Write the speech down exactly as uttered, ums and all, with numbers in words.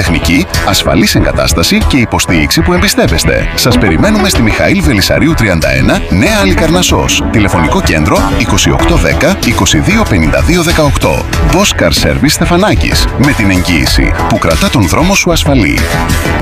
τεχνική, ασφαλής εγκατάσταση και υποστήριξη που εμπιστεύεστε. Σας περιμένουμε στη Μιχαήλ Βελισσαρίου τριάντα ένα, Νέα Αλικαρνασσός. Τηλεφωνικό κέντρο είκοσι οκτώ δέκα είκοσι δύο πενήντα δύο δεκαοκτώ. Bosch Car Service Στεφανάκης. Με την εγγύηση που κρατά τον δρόμο σου ασφαλή.